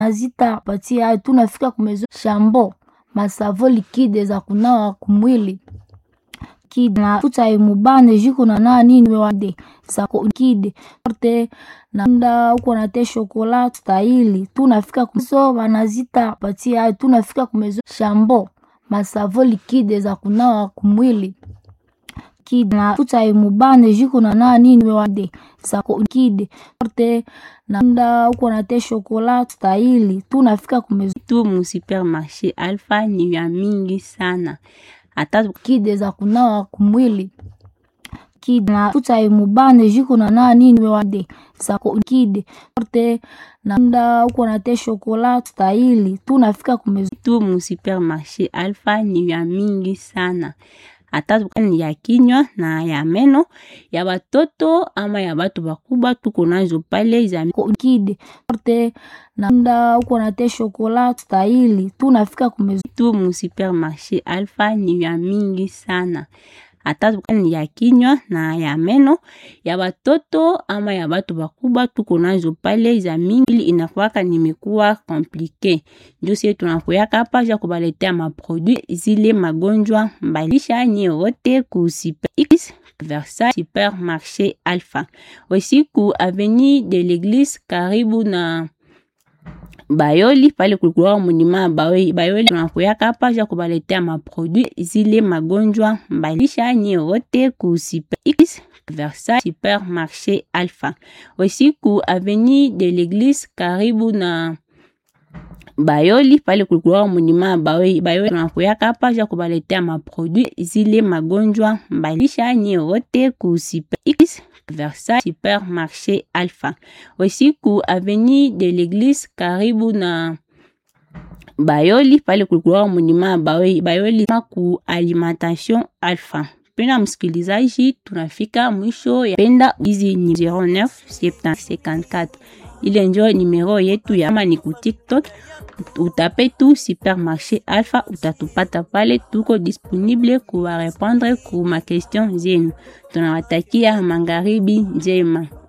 Nazita patia tunafika kumezo shambo masavo likide za kunawa kumwili kidna futa imubane jiko na nani wade sako kide porte na nda uko na te chocolat stahili tunafika kuso wanazita patia tunafika kumezo shambo masavo likide za kunawa kumwili kidna futa imubane jiko na nani wade sako kide porte na nda uko na te chocolat stahili tunafika kumezo tu mu supermarché Alpha ni ya mingi sana hata kide za kunawa kumwili kidna futa imubane jiko na nani wade sako kide porte na nda uko na te chocolat stahili tunafika kumezo tu mu supermarché Alpha ni ya mingi sana hata ya kinywa na ya meno ya watoto ama ya watu wakubwa tuko nazo pale za kide porte na nda uko na te chocolat stahili tunafika kumezo tu mu supermarché Alpha ni ya mingi sana hata ya kinywa na ya meno ya watoto ama ya watu wakubwa tuko nazo pale za mingi inakuwaka nimekuwa compliqué ndio sisi tunakoyaka hapa ja kubaletea maproduit zile magonjwa mbalisha nyote ku Versailles supermarché Alpha aussi ku avenue de l'église karibu na Bayoli pale kulikuwa munima Bayoli tunakoyaka hapa ja kubaletea maproduit zile magonjwa mbalisha nyote ku Versailles supermarché Alpha aussi ku avenue de l'église karibu na Bayoli pale kulikuwa munima Bayoli tunakoyaka hapa ja kubaletea maproduit zile magonjwa mbalisha nyote ku Versailles supermarché Alpha aussi ku avenue de l'église karibu na Bayoli pale kulikuwa munima Bayoli ku alimentation Alpha. Penda msikilizaji, tunafika mwisho ya penda hizi ni 09 754 ile njo numero yetu ya ama ni ku TikTok utape tu supermarché Alpha utatupata pale, tuko disponible kuwa répondre ku ma question zenu. Tunawatakia magharibi njema.